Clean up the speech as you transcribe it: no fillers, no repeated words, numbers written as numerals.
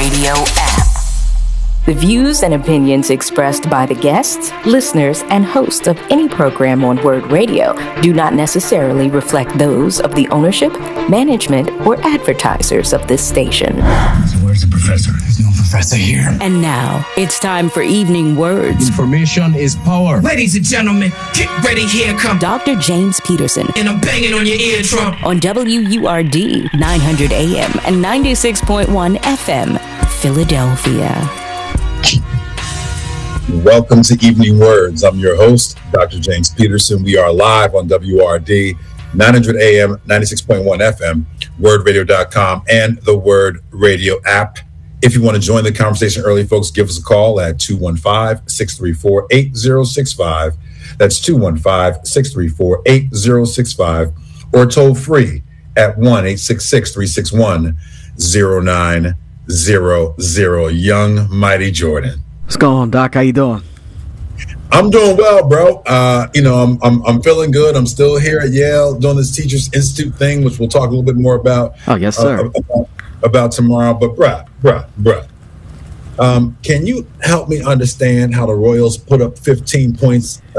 Radio app. The views and opinions expressed by the guests, listeners, and hosts of any program on Word Radio do not necessarily reflect those of the ownership, management, or advertisers of this station. So where's the professor? There's no professor here. And now, it's time for Evening Words. Information is power. Ladies and gentlemen, get ready, here come Dr. James Peterson. And I'm banging on your eardrum. On WURD 900 AM and 96.1 FM, Philadelphia. Welcome to Evening Words. I'm your host, Dr. James Peterson. We are live on WRD 900 AM, 96.1 FM, wordradio.com, and the Word Radio app. If you want to join the conversation early, folks, give us a call at 215-634-8065. That's 215-634-8065, or toll free at 1-866-361-0900. Young Mighty Jordan. What's going on, Doc? How you doing? I'm doing well, bro. I'm feeling good. I'm still here at Yale doing this Teachers Institute thing, which we'll talk a little bit more about. Oh, yes, sir. About tomorrow. But bruh. Can you help me understand how the Royals put up 15 points